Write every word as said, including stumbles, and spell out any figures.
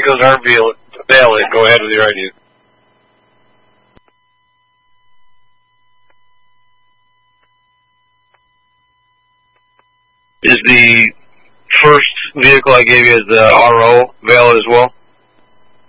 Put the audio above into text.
vehicles are valid. Go ahead with your idea. Is the first vehicle I gave you as the R O valid as well?